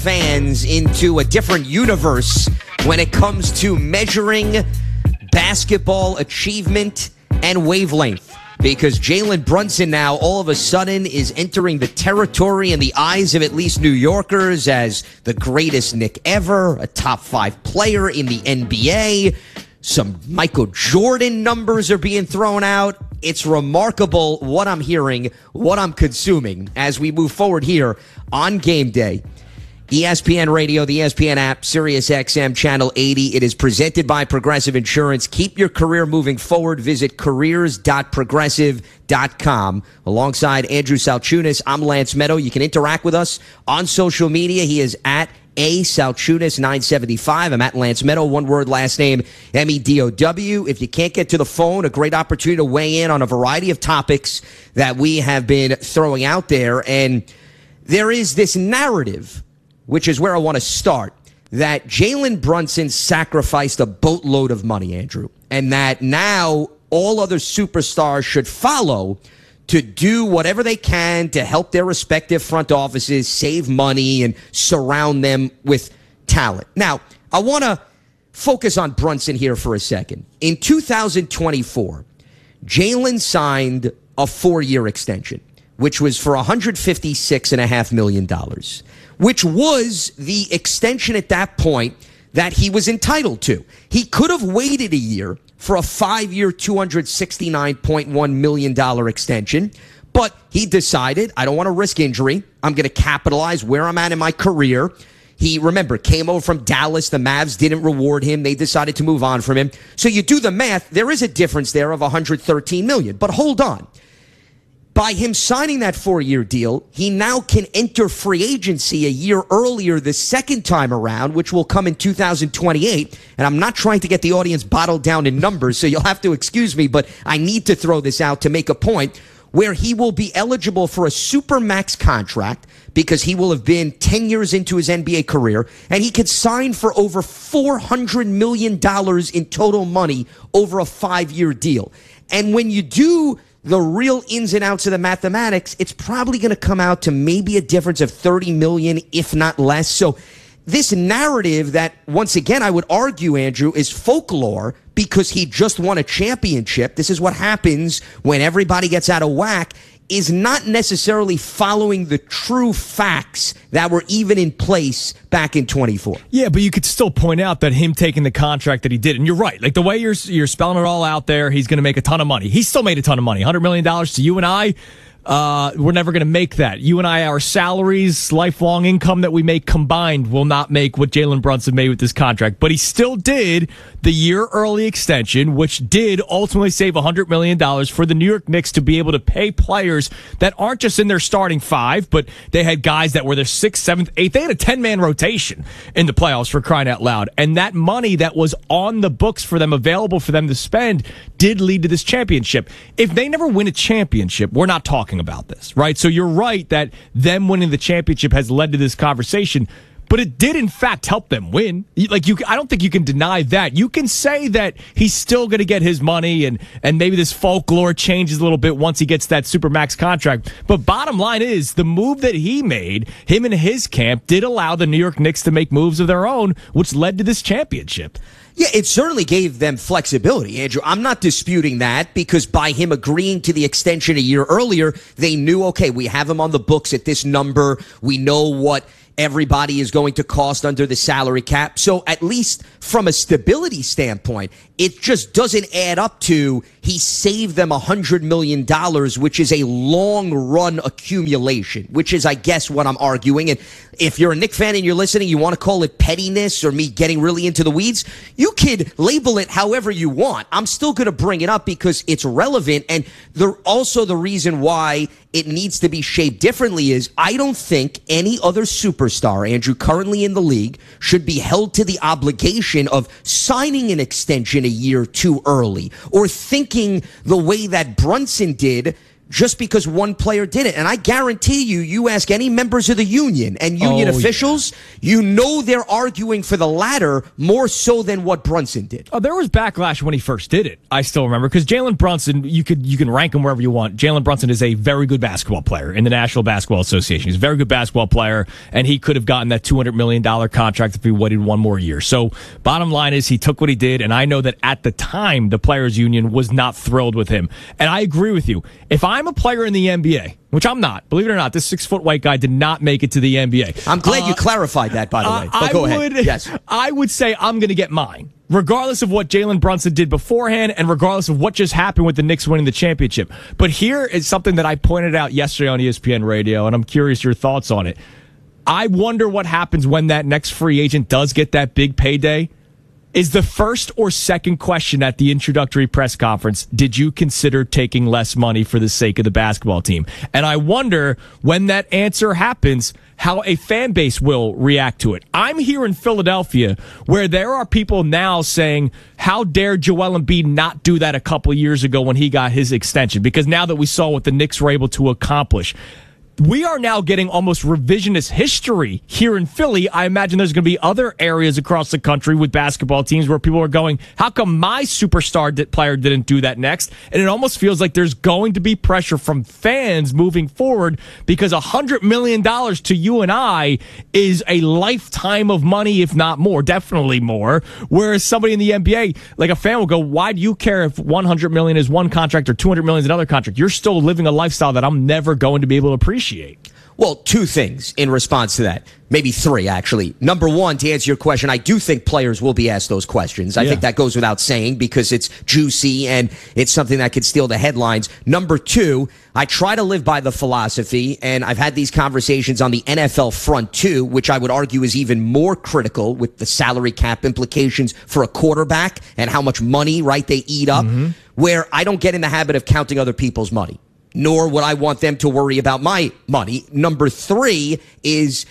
fans into a different universe when it comes to measuring basketball achievement and wavelength. Because Jalen Brunson now all of a sudden is entering the territory in the eyes of at least New Yorkers as the greatest Knick ever, a top 5 player in the NBA. Some Michael Jordan numbers are being thrown out. It's remarkable what I'm hearing, what I'm consuming as we move forward here on Game Day. ESPN Radio, the ESPN app, Sirius XM Channel 80. It is presented by Progressive Insurance. Keep your career moving forward. Visit careers.progressive.com. Alongside Andrew Salchunas, I'm Lance Meadow. You can interact with us on social media. He is at Salchunas975. I'm at Lance Meadow, one word, last name, Medow. If you can't get to the phone, a great opportunity to weigh in on a variety of topics that we have been throwing out there. And there is this narrative, which is where I want to start, that Jalen Brunson sacrificed a boatload of money, Andrew, and that now all other superstars should follow to do whatever they can to help their respective front offices save money and surround them with talent. Now, I want to focus on Brunson here for a second. In 2024, Jalen signed a 4-year extension, which was for $156.5 million, which was the extension at that point that he was entitled to. He could have waited a year for a 5-year, $269.1 million extension, but he decided, I don't want to risk injury. I'm going to capitalize where I'm at in my career. He, remember, came over from Dallas. The Mavs didn't reward him. They decided to move on from him. So you do the math. There is a difference there of $113 million. But hold on. By him signing that 4-year deal, he now can enter free agency a year earlier the second time around, which will come in 2028. And I'm not trying to get the audience bottled down in numbers, so you'll have to excuse me, but I need to throw this out to make a point, where he will be eligible for a supermax contract because he will have been 10 years into his NBA career, and he could sign for over $400 million in total money over a 5-year deal. And when you do the real ins and outs of the mathematics, it's probably going to come out to maybe a difference of $30 million, if not less. So this narrative that, once again, I would argue, Andrew, is folklore because he just won a championship. This is what happens when everybody gets out of whack, is not necessarily following the true facts that were even in place back in 24. Yeah, but you could still point out that him taking the contract that he did, and you're right, like the way you're spelling it all out there, he's going to make a ton of money. He still made a ton of money. $100 million to you and I. We're never going to make that. You and I, our salaries, lifelong income that we make combined will not make what Jalen Brunson made with this contract. But he still did the year early extension, which did ultimately save $100 million for the New York Knicks to be able to pay players that aren't just in their starting 5, but they had guys that were their 6th, 7th, 8th. They had a 10-man rotation in the playoffs, for crying out loud. And that money that was on the books for them, available for them to spend, did lead to this championship. If they never win a championship, we're not talking about this, right? So you're right that them winning the championship has led to this conversation, but it did in fact help them win. I don't think you can deny that. You can say that he's still going to get his money and maybe this folklore changes a little bit once he gets that supermax contract. But bottom line is the move that he made, him and his camp, did allow the New York Knicks to make moves of their own, which led to this championship. Yeah, it certainly gave them flexibility, Andrew. I'm not disputing that because by him agreeing to the extension a year earlier, they knew, okay, we have him on the books at this number. We know what everybody is going to cost under the salary cap. So at least from a stability standpoint, it just doesn't add up to he saved them $100 million, which is a long run accumulation, which is, I guess, what I'm arguing. And if you're a Knick fan and you're listening, you want to call it pettiness or me getting really into the weeds, you could label it however you want. I'm still going to bring it up because it's relevant. And also the reason why it needs to be shaped differently is I don't think any other superstar, Andrew, currently in the league should be held to the obligation of signing an extension a year too early or thinking the way that Brunson did just because one player did it. And I guarantee you ask any members of the union and union officials, you know they're arguing for the latter more so than what Brunson did. Oh, there was backlash when he first did it. I still remember, because Jalen Brunson, you can rank him wherever you want. Jalen Brunson is a very good basketball player in the National Basketball Association. He's a very good basketball player, and he could have gotten that $200 million contract if he waited one more year. So bottom line is he took what he did, and I know that at the time the Players Union was not thrilled with him. And I agree with you. If I'm a player in the NBA, which I'm not, believe it or not, this 6-foot white guy did not make it to the NBA. I'm glad you clarified that, by the way. But go ahead. Yes. I would say I'm going to get mine, regardless of what Jalen Brunson did beforehand and regardless of what just happened with the Knicks winning the championship. But here is something that I pointed out yesterday on ESPN Radio, and I'm curious your thoughts on it. I wonder what happens when that next free agent does get that big payday. Is the first or second question at the introductory press conference, did you consider taking less money for the sake of the basketball team? And I wonder, when that answer happens, how a fan base will react to it. I'm here in Philadelphia, where there are people now saying, how dare Joel Embiid not do that a couple years ago when he got his extension? Because now that we saw what the Knicks were able to accomplish, we are now getting almost revisionist history here in Philly. I imagine there's going to be other areas across the country with basketball teams where people are going, how come my superstar player didn't do that next? And it almost feels like there's going to be pressure from fans moving forward, because $100 million to you and I is a lifetime of money, if not more, definitely more. Whereas somebody in the NBA, like a fan, will go, why do you care if $100 million is one contract or $200 million is another contract? You're still living a lifestyle that I'm never going to be able to appreciate. Well, two things in response to that. Maybe three, actually. Number one, to answer your question, I do think players will be asked those questions. I think that goes without saying, because it's juicy and it's something that could steal the headlines. Number two, I try to live by the philosophy, and I've had these conversations on the NFL front too, which I would argue is even more critical with the salary cap implications for a quarterback and how much money, right, they eat up, where I don't get in the habit of counting other people's money, nor would I want them to worry about my money. Number three is,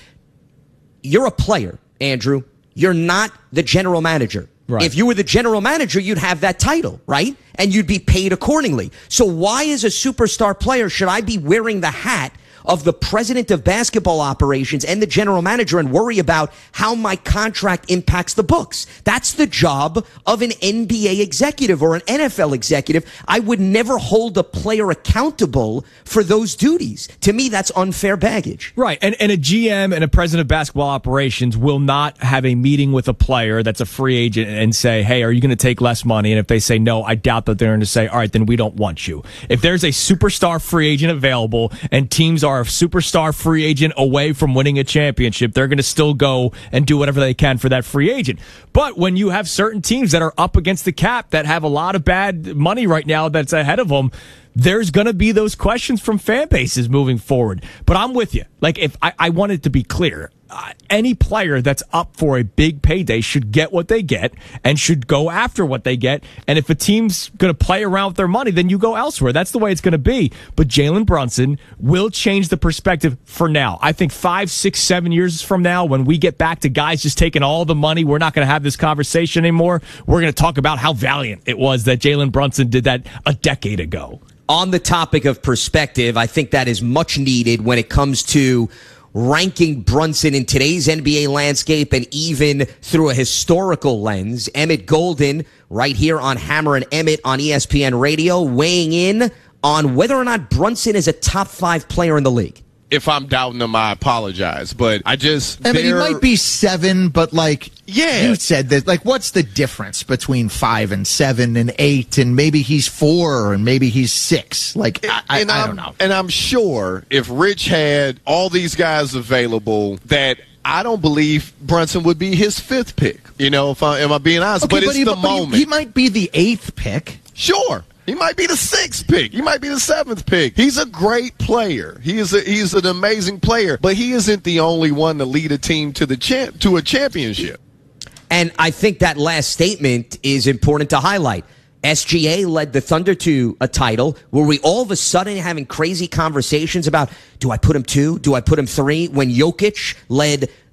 you're a player, Andrew. You're not the general manager. Right. If you were the general manager, you'd have that title, right? And you'd be paid accordingly. So why, as a superstar player, should I be wearing the hat of the president of basketball operations and the general manager and worry about how my contract impacts the books? That's the job of an NBA executive or an NFL executive. I would never hold a player accountable for those duties. To me, that's unfair baggage. Right. And a GM and a president of basketball operations will not have a meeting with a player that's a free agent and say, hey, are you going to take less money? And if they say no, I doubt that they're going to say, all right, then we don't want you. If there's a superstar free agent available and teams are a superstar free agent away from winning a championship, they're going to still go and do whatever they can for that free agent. But when you have certain teams that are up against the cap that have a lot of bad money right now that's ahead of them, there's going to be those questions from fan bases moving forward. But I'm with you. Like, if I want it to be clear, any player that's up for a big payday should get what they get and should go after what they get. And if a team's going to play around with their money, then you go elsewhere. That's the way it's going to be. But Jalen Brunson will change the perspective for now. I think 5, 6, 7 years from now, when we get back to guys just taking all the money, we're not going to have this conversation anymore. We're going to talk about how valiant it was that Jalen Brunson did that a decade ago. On the topic of perspective, I think that is much needed when it comes to ranking Brunson in today's NBA landscape and even through a historical lens. Emmett Golden, right here on Hammer and Emmett on ESPN Radio, weighing in on whether or not Brunson is a top 5 player in the league. If I'm doubting him, I apologize. But I mean, he might be 7, but yeah, you said that. What's the difference between 5 and 7 and 8, and maybe he's 4 and maybe he's 6? I don't know. And I'm sure if Rich had all these guys available, that I don't believe Brunson would be his 5th pick. Am I being honest? Okay, but it's the moment. He might be the 8th pick. Sure. He might be the 6th pick. He might be the 7th pick. He's a great player. He's an amazing player, but he isn't the only one to lead a team to a championship. And I think that last statement is important to highlight. SGA led the Thunder to a title. Were we all of a sudden having crazy conversations about, do I put him 2? Do I put him 3? When Jokic led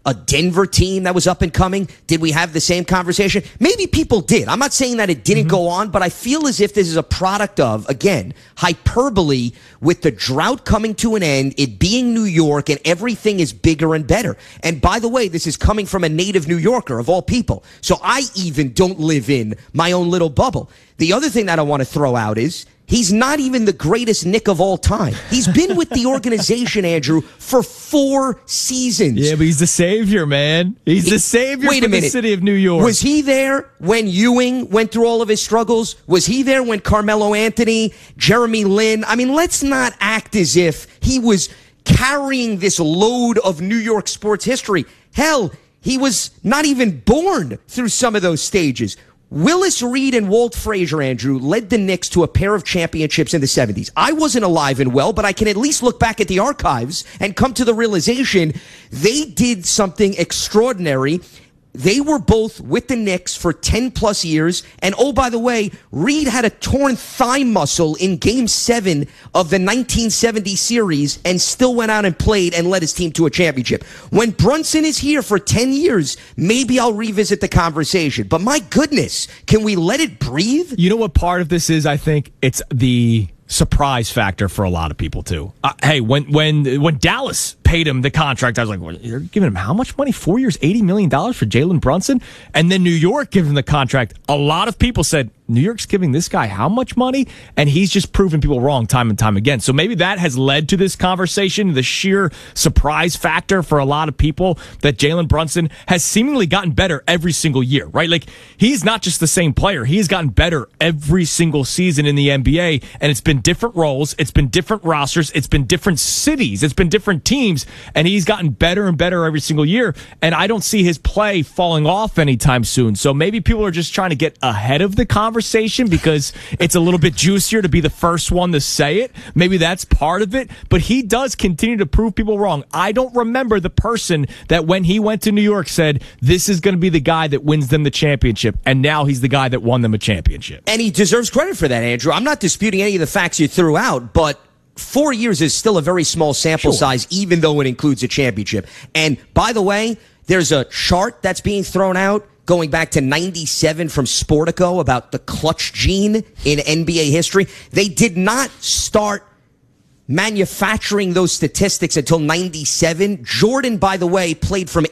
a Denver team that was up and coming? Did we have the same conversation? Maybe people did. I'm not saying that it didn't go on, but I feel as if this is a product of, again, hyperbole with the drought coming to an end, it being New York, and everything is bigger and better. And by the way, this is coming from a native New Yorker of all people. So I even don't live in my own little bubble. The other thing that I want to throw out is he's not even the greatest Knick of all time. He's been with the organization, Andrew, for 4 seasons. Yeah, but he's the savior, man. He's the savior for the city of New York. Was he there when Ewing went through all of his struggles? Was he there when Carmelo Anthony, Jeremy Lin? I mean, let's not act as if he was carrying this load of New York sports history. Hell, he was not even born through some of those stages. Willis Reed and Walt Frazier, Andrew, led the Knicks to a pair of championships in the 70s. I wasn't alive and well, but I can at least look back at the archives and come to the realization they did something extraordinary. They were both with the Knicks for 10 plus years. And oh, by the way, Reed had a torn thigh muscle in Game 7 of the 1970 series and still went out and played and led his team to a championship. When Brunson is here for 10 years, maybe I'll revisit the conversation. But my goodness, can we let it breathe? You know what part of this is? I think it's the surprise factor for a lot of people too. Hey, when Dallas paid him the contract, I was like, well, you're giving him how much money? 4 years, $80 million for Jalen Brunson? And then New York gave him the contract. A lot of people said, New York's giving this guy how much money? And he's just proven people wrong time and time again. So maybe that has led to this conversation, the sheer surprise factor for a lot of people that Jalen Brunson has seemingly gotten better every single year, right? Like, he's not just the same player. He's gotten better every single season in the NBA, and it's been different roles. It's been different rosters. It's been different cities. It's been different teams, and he's gotten better and better every single year. And I don't see his play falling off anytime soon. So maybe people are just trying to get ahead of the conversation because it's a little bit juicier to be the first one to say it. Maybe that's part of it, but he does continue to prove people wrong. I don't remember the person that when he went to New York said, this is going to be the guy that wins them the championship, and now he's the guy that won them a championship. And he deserves credit for that, Andrew. I'm not disputing any of the facts you threw out, but 4 years is still a very small sample size, even though it includes a championship. And by the way, there's a chart that's being thrown out going back to 97 from Sportico about the clutch gene in NBA history. They did not start manufacturing those statistics until 97. Jordan, by the way, played from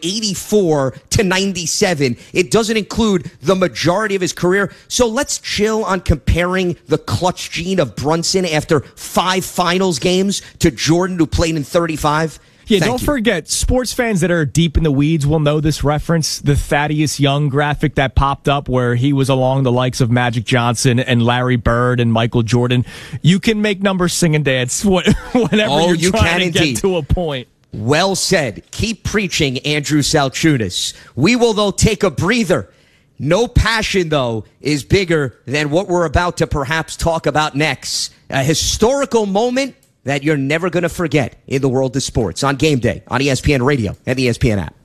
84 to 97. It doesn't include the majority of his career. So let's chill on comparing the clutch gene of Brunson after 5 finals games to Jordan, who played in 35. Yeah, don't forget, sports fans that are deep in the weeds will know this reference. The Thaddeus Young graphic that popped up where he was along the likes of Magic Johnson and Larry Bird and Michael Jordan. You can make numbers sing and dance whenever you're trying to get to a point. Well said. Keep preaching, Andrew Salchunas. We will, though, take a breather. No passion, though, is bigger than what we're about to perhaps talk about next. A historical moment that you're never going to forget in the world of sports on Game Day, on ESPN Radio and the ESPN app.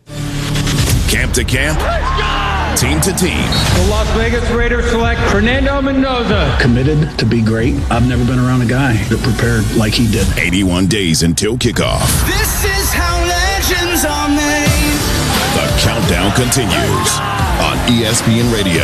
Camp to camp, team to team. The Las Vegas Raiders select Fernando Mendoza. Committed to be great. I've never been around a guy that prepared like he did. 81 days until kickoff. This is how legends are made. The countdown continues on ESPN Radio.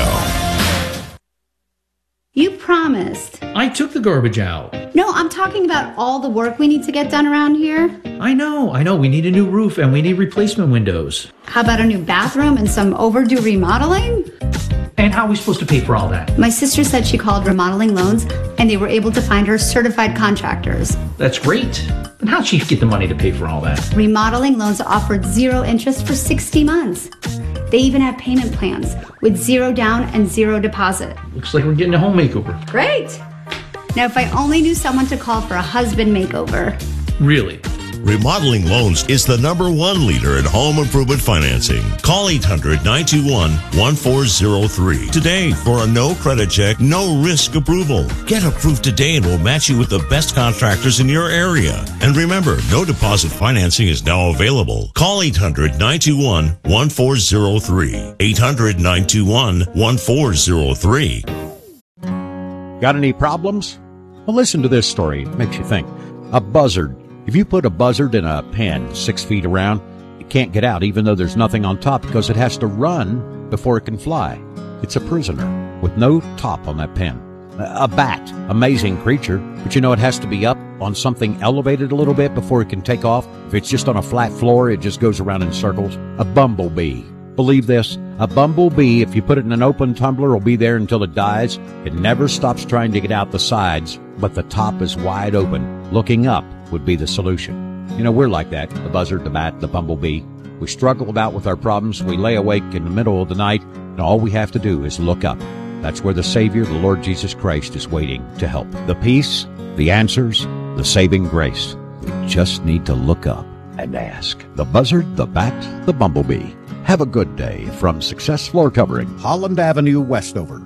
You promised. I took the garbage out. No, I'm talking about all the work we need to get done around here. I know. We need a new roof and we need replacement windows. How about a new bathroom and some overdue remodeling? And how are we supposed to pay for all that? My sister said she called Remodeling Loans and they were able to find her certified contractors. That's great. But how'd she get the money to pay for all that? Remodeling Loans offered 0 interest for 60 months. They even have payment plans with 0 down and 0 deposit. Looks like we're getting a home makeover. Great. Now, if I only knew someone to call for a husband makeover. Really? Remodeling Loans is the #1 leader in home improvement financing. Call 800-921-1403 today for a no credit check, no risk approval. Get approved today and we'll match you with the best contractors in your area. And remember, no deposit financing is now available. Call 800-921-1403. 800-921-1403. Got any problems? Well, listen to this story. It makes you think. A buzzard. If you put a buzzard in a pen 6 feet around, It can't get out even though there's nothing on top because it has to run before it can fly. It's a prisoner with no top on that pen. A bat, amazing creature, but you know it has to be up on something elevated a little bit before it can take off. If it's just on a flat floor, it just goes around in circles. A bumblebee. Believe this, a bumblebee, if you put it in an open tumbler, will be there until it dies. It never stops trying to get out the sides, but the top is wide open. Looking up would be the solution. You know, we're like that, the buzzard, the bat, the bumblebee. We struggle about with our problems. We lay awake in the middle of the night, and all we have to do is look up. That's where the Savior, the Lord Jesus Christ, is waiting to help. The peace, the answers, the saving grace. We just need to look up and ask. The buzzard, the bat, the bumblebee. Have a good day from Success Floor Covering, Holland Avenue, Westover.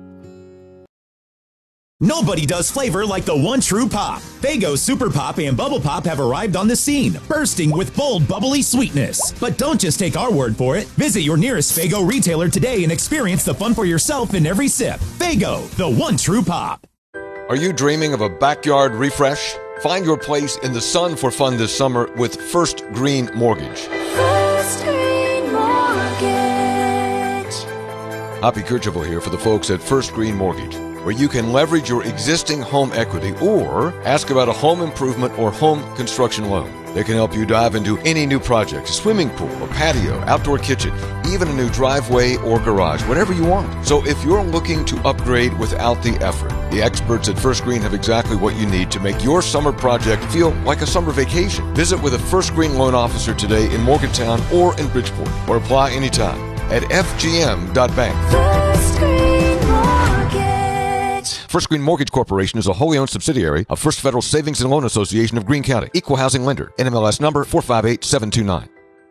Nobody does flavor like the one true pop. Faygo Super Pop and Bubble Pop have arrived on the scene, bursting with bold, bubbly sweetness. But don't just take our word for it. Visit your nearest Faygo retailer today and experience the fun for yourself in every sip. Faygo, the one true pop. Are you dreaming of a backyard refresh? Find your place in the sun for fun this summer with First Green Mortgage. First Green Mortgage. Hoppy Kercheval here for the folks at First Green Mortgage, where you can leverage your existing home equity or ask about a home improvement or home construction loan. They can help you dive into any new project, a swimming pool, a patio, outdoor kitchen, even a new driveway or garage, whatever you want. So if you're looking to upgrade without the effort, the experts at First Green have exactly what you need to make your summer project feel like a summer vacation. Visit with a First Green loan officer today in Morgantown or in Bridgeport, or apply anytime at fgm.bank. First Green Mortgage. First Green Mortgage Corporation is a wholly owned subsidiary of First Federal Savings and Loan Association of Greene County. Equal housing lender. NMLS number 458729.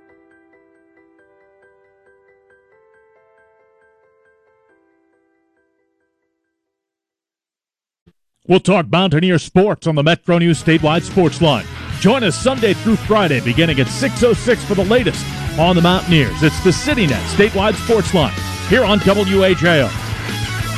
We'll talk Mountaineer sports on the Metro News Statewide Sports Line. Join us Sunday through Friday beginning at 6:06 for the latest on the Mountaineers. It's the CityNet Statewide Sports Line here on WAJO.